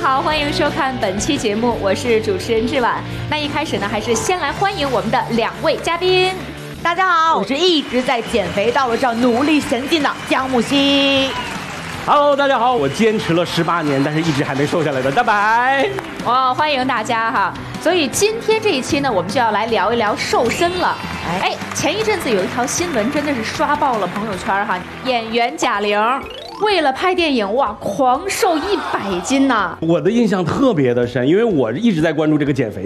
好，欢迎收看本期节目，我是主持人志婉。那一开始呢，还是先来欢迎我们的2位嘉宾。 大家好，我是一直在减肥道路上努力前进的姜木希。 Hello， 大家好，我坚持了18年，但是一直还没瘦下来的大白。 哇，欢迎大家哈！所以今天这一期呢，我们就要来聊一聊瘦身了。前一阵子有一条新闻真的是刷爆了朋友圈哈，演员贾玲为了拍电影哇，狂瘦100斤呐！ 我的印象特别的深，因为我一直在关注这个减肥